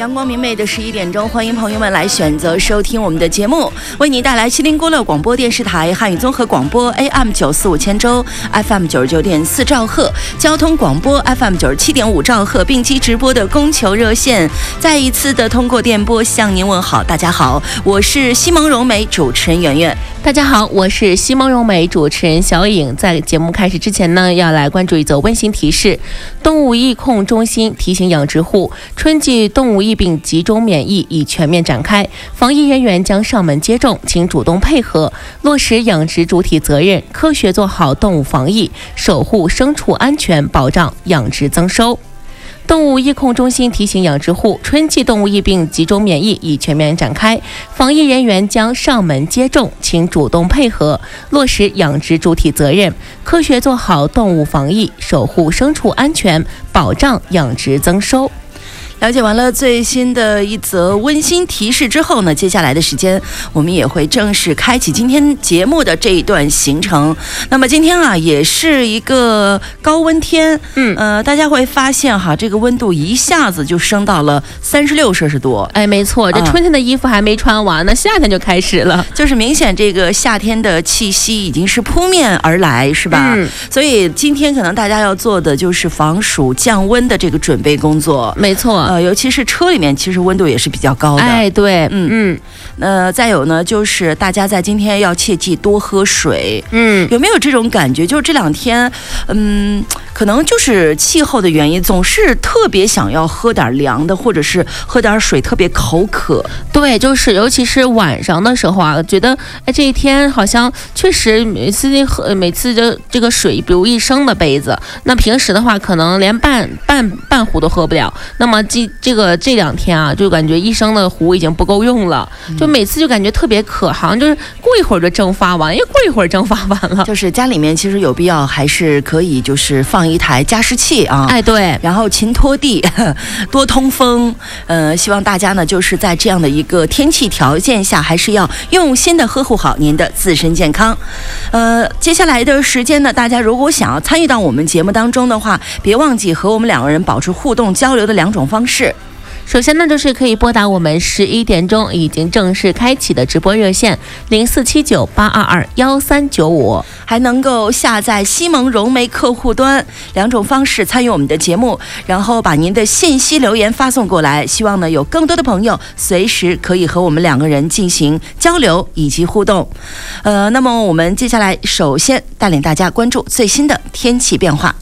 阳光明媚的11点钟，欢迎朋友们来选择收听我们的节目，为您带来西林郭勒广播电视台汉语综合广播 AM945千州 FM99.4兆赫，交通广播 FM97.5兆赫，并机直播的供求热线。再一次的通过电波向您问好，大家好，我是西蒙荣美，主持人圆圆。 大家好，我是西蒙荣美，主持人小颖。在节目开始之前呢，要来关注一则温馨提示：动物疫控中心提醒养殖户，春季动物疫病集中免疫已全面展开，防疫人员将上门接种，请主动配合，落实养殖主体责任，科学做好动物防疫，守护牲畜安全，保障养殖增收。动物疫控中心提醒养殖户，春季动物疫病集中免疫已全面展开，防疫人员将上门接种，请主动配合，落实养殖主体责任，科学做好动物防疫，守护牲畜安全，保障养殖增收。 了解完了最新的一则温馨提示之后呢，接下来的时间我们也会正式开启今天节目的这一段行程。那么今天啊，也是一个高温天，大家会发现哈，这个温度一下子就升到了36摄氏度。 哎，没错，这春天的衣服还没穿完呢，夏天就开始了， 就是明显这个夏天的气息已经是扑面而来，是吧？所以今天可能大家要做的就是防暑降温的这个准备工作。 没错。 尤其是车里面，其实温度也是比较高的。 哎，对， 再有呢，就是大家在今天要切记多喝水。有没有这种感觉？就是这两天，可能就是气候的原因，总是特别想要喝点凉的，或者是喝点水，特别口渴。 对，就是尤其是晚上的时候啊，觉得哎这一天好像确实每次的这个水，比如1升的杯子，那平时的话可能连半壶都喝不了。那么这两天啊，就感觉1升的壶已经不够用了，就每次就感觉特别渴，好像就是过一会儿就蒸发完，又过一会儿蒸发完了。 就是家里面其实有必要还是可以就是放一台加湿器啊， 哎对， 然后勤拖地，多通风。希望大家呢就是在这样的一个天气条件下，还是要用心的呵护好您的自身健康。接下来的时间呢，大家如果想要参与到我们节目当中的话，别忘记和我们2个人保持互动交流的2种方式。 首先呢，就是可以拨打我们11点钟已经正式开启的直播热线0479822395， 还能够下载西蒙融媒客户端，2种方式参与我们的节目，然后把您的信息留言发送过来。希望呢有更多的朋友随时可以和我们2个人进行交流以及互动。那么我们接下来首先带领大家关注最新的天气变化。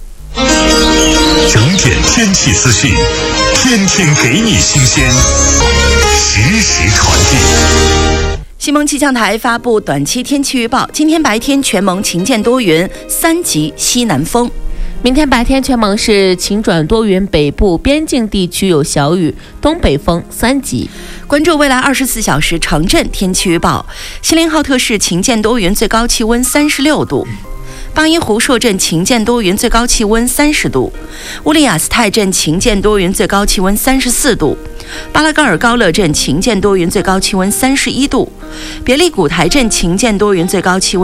整点天气资讯，天天给你新鲜，实时传递。 西蒙气象台发布短期天气预报，今天白天全蒙晴间多云，3级西南风。 明天白天全蒙是晴转多云，北部边境地区有小雨，东北风3级。 关注未来24小时城镇天气预报，锡林浩特市晴间多云，最高气温36度。巴依湖朔镇晴间多云，最高气温30度；乌里雅斯泰镇晴间多云，最高气温34度；巴拉高尔高勒镇晴间多云，最高气温31度；别利古台镇晴间多云，最高气温